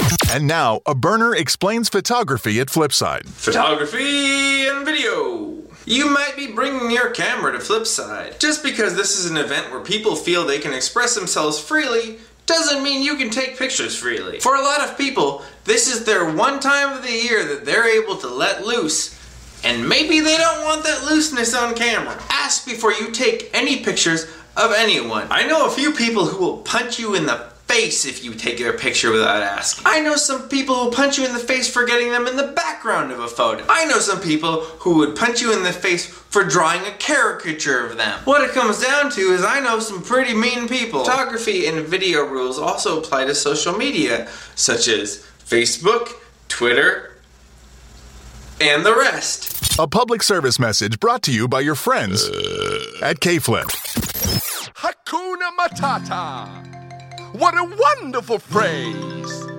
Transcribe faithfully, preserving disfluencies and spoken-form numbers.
And now, a burner explains photography at Flipside. Photography and video. You might be bringing your camera to Flipside. Just because this is an event where people feel they can express themselves freely doesn't mean you can take pictures freely. For a lot of people, this is their one time of the year that they're able to let loose, and maybe they don't want that looseness on camera. Ask before you take any pictures of anyone. I know a few people who will punch you in the face if you take their picture without asking. I know some people who punch you in the face for getting them in the background of a photo. I know some people who would punch you in the face for drawing a caricature of them. What it comes down to is I know some pretty mean people. Photography and video rules also apply to social media, such as Facebook, Twitter, and the rest. A public service message brought to you by your friends at K-Flip. Hakuna Matata. What a wonderful phrase.